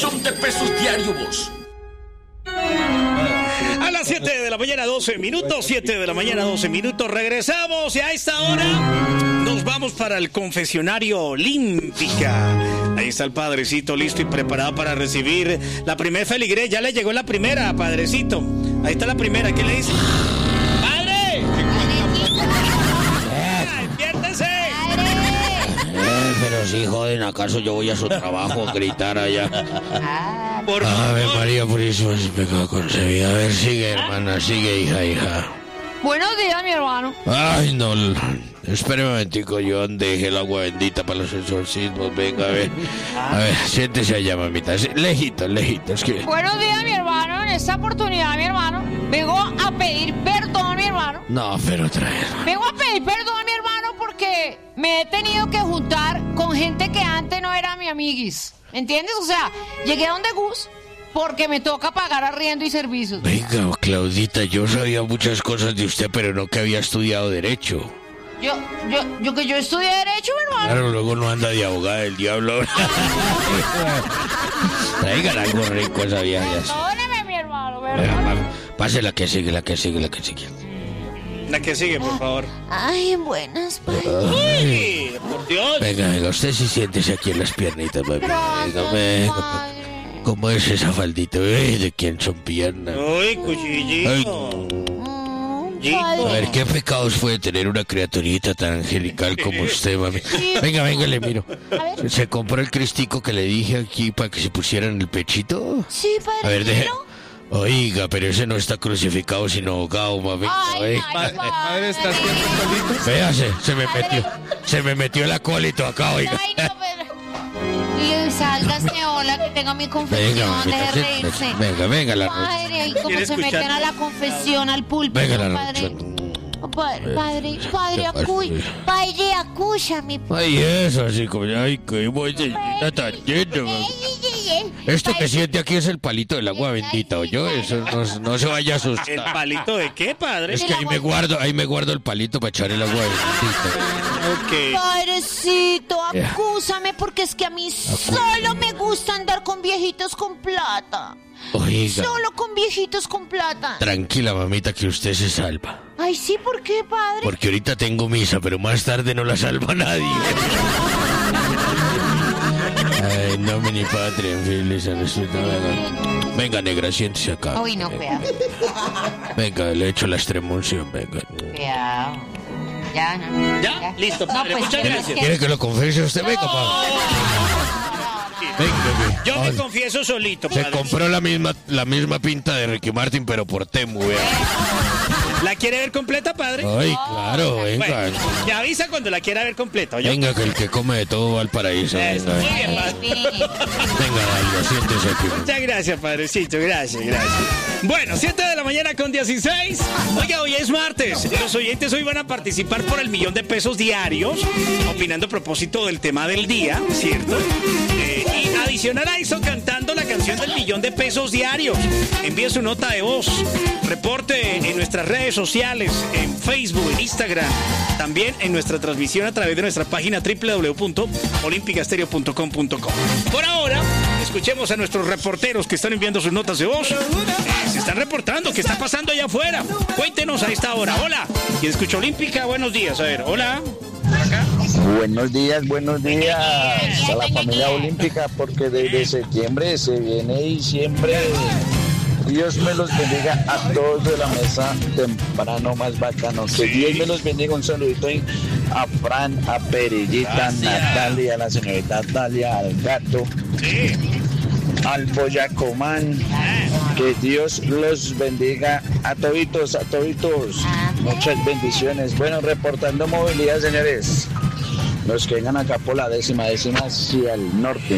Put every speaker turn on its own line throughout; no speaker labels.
millón de pesos diarios, vos.
A las 7 de la mañana, 12 minutos. 7 de la mañana, 12 minutos. Regresamos y a esta hora nos vamos para el confesionario Olímpica. Ahí está el padrecito listo y preparado para recibir la primera feligrés. Ya le llegó la primera, padrecito. Ahí está la primera. ¿Qué le dice? ¡Padre! ¡Despiértese!
Pero si joden, ¿acaso yo voy a su trabajo a gritar allá?
Por
Ave
favor.
María Purísima, sin pecado concebida. A ver, sigue, hermana, sigue, hija.
Buenos días, mi hermano.
Ay, no, espere un momentico, yo dejé el agua bendita para los exorcismos. Venga, a ver, siéntese allá, mamita. Lejito, es que...
Buenos días, mi hermano. En esta oportunidad, mi hermano, vengo a pedir perdón, mi hermano.
No, pero otra vez.
Vengo a pedir perdón, mi hermano, porque me he tenido que juntar con gente que antes no era mi amiguis. ¿Entiendes? O sea, llegué a donde Gus porque me toca pagar arriendo y servicios.
Venga, Claudita, yo sabía muchas cosas de usted, pero no que había estudiado Derecho.
Yo estudié Derecho, mi hermano.
Claro, luego no anda de abogada del diablo. Traigan algo rico esa vieja.
Perdóneme, mi hermano, perdóneme.
Pase la que sigue.
La que sigue, por favor.
Ay, buenas, padre.
¡Uy! ¡Por Dios!
Venga, usted sí siéntese aquí en las piernitas, mami. Venga.
Padre.
¿Cómo es esa faldita? ¿De quién son piernas?
¡Uy, cuchillito!
A ver, ¿qué pecados puede tener una criaturita tan angelical como usted, mami? Venga, le miro.
A ver.
¿Se compró el cristico que le dije aquí para que se pusiera en el pechito?
Sí, padre.
A ver, deje... Oiga, pero ese no está crucificado, sino ahogado, mami.
Ay,
Padre, ¿estás siempre solito?
Véase, se me metió el acólito acá, oiga.
Ay, no, pero... Y sálgase, hola, que tengo mi confesión,
Venga, mamita,
deje de reírse.
venga, la
Padre, ahí como
¿Quiere
se meten
escuchar?
a la confesión, al púlpito,
Venga, la
padre. Padre, acúchame.
Ay, eso, así como, ay, que voy a tan lleno, mami. Esto que siente aquí es el palito del agua bendita, ¿oyó? Eso no se vaya a
¿El
asustar.
palito de qué, padre?
Es que ahí me guardo el palito para echar el agua bendita.
Ok.
Padrecito, acúsame porque es que a mí solo me gusta andar con viejitos con plata.
Oiga,
Solo con viejitos con plata.
tranquila, mamita, que usted se salva.
Ay, sí, ¿por qué, padre?
Porque ahorita tengo misa, pero más tarde no la salva nadie. Ay, no, mi padre, en fin, venga, negra, siéntese acá.
Uy, no, cuidado.
Venga, le echo la extremunción, venga.
Cuidado. Ya, no.
¿Ya? Listo, padre,
pues,
muchas
pero es
gracias.
¿Quiere que lo confiese usted? Venga, papá. Venga,
Yo me confieso solito,
se
padre.
compró la misma pinta de Ricky Martin, pero por Temu, vea.
¿La quiere ver completa, padre?
Ay, claro, venga.
Bueno, me avisa cuando la quiera ver completa, ¿oyó?
Venga, que el que come de todo va al paraíso.
Eso,
Venga,
muy bien, padre.
venga, Dalia, siéntese aquí.
Muchas gracias, padrecito, gracias. Bueno, 7 de la mañana con 16. Oiga, hoy es martes. Los oyentes hoy van a participar por el millón de pesos diarios, opinando a propósito del tema del día, ¿cierto? Y adicional a eso, cantando la canción del millón de pesos diarios. Envíe su nota de voz, reporte en nuestras redes sociales, en Facebook, en Instagram, también en nuestra transmisión a través de nuestra página www.olimpicastereo.com.co. Por ahora, escuchemos a nuestros reporteros que están enviando sus notas de voz. Se están reportando. ¿Qué está pasando allá afuera? Cuéntenos a esta hora. Hola. ¿Quién escucha Olímpica? Buenos días. A ver, hola. ¿Por acá?
Buenos días a la familia olímpica, porque desde septiembre se viene diciembre. Dios me los bendiga a todos de la mesa temprano más bacano. Que Dios me los bendiga. Un saludito ahí a Fran, a Perillita, a Natalia, a la señorita Dalia, al gato, al Boyacomán. Que Dios los bendiga a toditos, Muchas bendiciones. Bueno, reportando movilidad, señores. Los que vengan acá por la décima hacia el norte.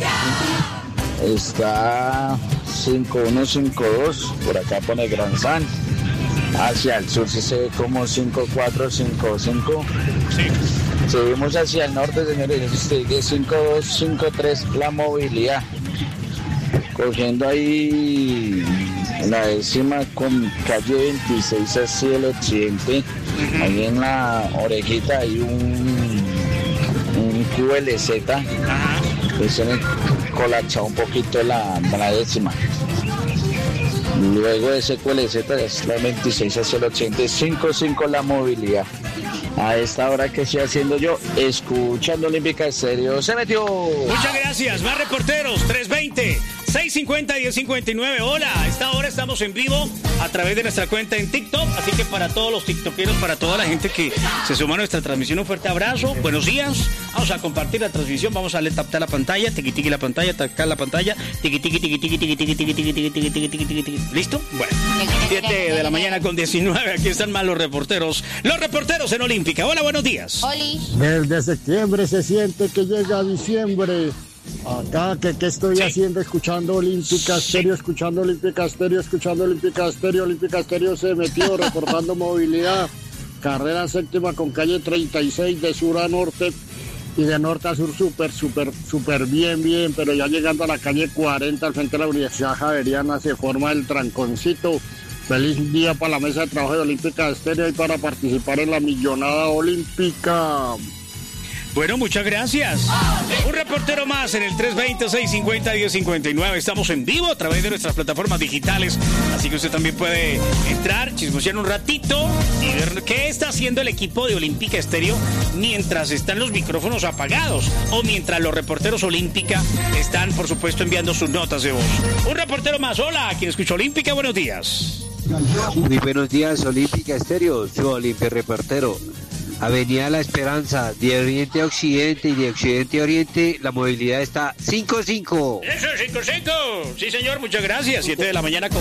Está 5152, por acá pone Gran San. Hacia el sur se ve como 5455. Seguimos hacia el norte, señores. Sigue 5253 la movilidad. Cogiendo ahí la décima con calle 26 hacia el occidente. Ahí en la orejita hay un QLZ. colapsado un poquito la décima. Luego de SQLZ es la 26 hacia el 85.5 la movilidad. A esta hora que estoy haciendo yo, escuchando Olímpica Estéreo, se metió.
Muchas gracias. Más reporteros, 320-650-1059. Hola, a esta hora estamos en vivo a través de nuestra cuenta en TikTok. Así que para todos los tiktokeros, para toda la gente que se suma a nuestra transmisión, un fuerte abrazo. Buenos días. Vamos a compartir la transmisión. Vamos a darle tapar la pantalla, tiqui la pantalla, tacar la pantalla, tiqui. ¿Listo? Bueno, 7 de la mañana con 19. Aquí están más los reporteros. Los reporteros en Olímpica. Hola, buenos días.
Oli.
Desde septiembre se siente que llega diciembre. Acá, ¿qué estoy haciendo? Escuchando Olímpica Estéreo, escuchando Olímpica Estéreo, escuchando Olímpica Estéreo. Olímpica Estéreo se metió reportando movilidad. Carrera séptima con calle 36 de sur a norte y de norte a sur súper bien. Pero ya llegando a la calle 40 al frente de la Universidad Javeriana se forma el tranconcito. Feliz día para la mesa de trabajo de Olímpica Estéreo y para participar en la millonada olímpica.
Bueno, muchas gracias. Un reportero más en el 320-650-1059. Estamos en vivo a través de nuestras plataformas digitales. Así que usted también puede entrar, chismosear un ratito y ver qué está haciendo el equipo de Olímpica Estéreo mientras están los micrófonos apagados o mientras los reporteros Olímpica están, por supuesto, enviando sus notas de voz. Un reportero más. Hola, quien escucha Olímpica, buenos días.
Muy buenos días, Olímpica Estéreo. Yo, Olimpia Reportero. Avenida La Esperanza, de oriente a occidente y de occidente a oriente, la movilidad está 5-5.
Eso, 5-5. Sí, señor, muchas gracias. 7 de la mañana con